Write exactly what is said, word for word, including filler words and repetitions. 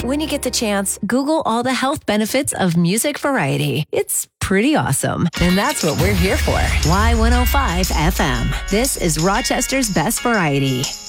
When you get the chance, Google all the health benefits of music variety. It's pretty awesome. And that's what we're here for. Y one oh five F M. This is Rochester's Best Variety.